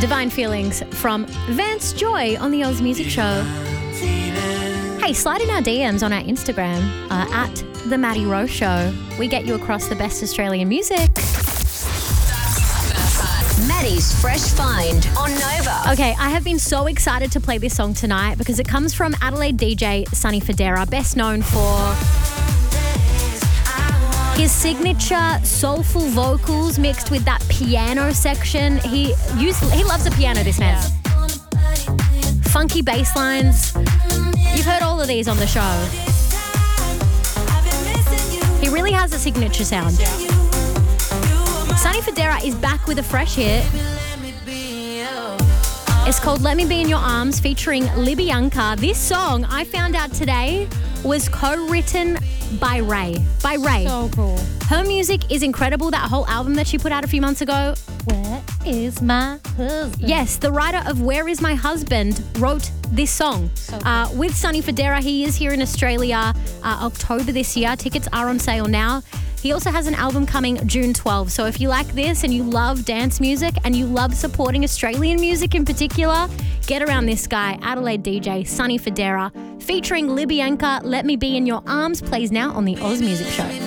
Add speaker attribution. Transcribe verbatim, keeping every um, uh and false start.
Speaker 1: Divine Feelings from Vance Joy on the Oz Music Show. Hey, slide in our D Ms on our Instagram uh, at The Maddie Rowe Show. We get you across the best Australian music.
Speaker 2: Maddie's Fresh Find on Nova.
Speaker 1: Okay, I have been so excited to play this song tonight because it comes from Adelaide D J Sonny Fodera, best known for his signature soulful vocals mixed with that piano section. He used, he loves the piano, this man. Funky bass lines. You've heard all of these on the show. He really has a signature sound. Sonny Fodera is back with a fresh hit. It's called Let Me Be In Your Arms featuring Libyanka. This song, I found out today, was co-written by Ray. By Ray.
Speaker 3: So cool.
Speaker 1: Her music is incredible. That whole album that she put out a few months ago.
Speaker 3: Where is my husband?
Speaker 1: Yes, the writer of Where Is My Husband wrote this song.
Speaker 3: So cool.
Speaker 1: uh, with Sonny Fodera. He is here in Australia uh, October this year. Tickets are on sale now. He also has an album coming June twelfth. So if you like this and you love dance music and you love supporting Australian music in particular, get around this guy, Adelaide D J Sonny Fodera, featuring Libyanka. Let Me Be In Your Arms plays now on the Oz Music Show.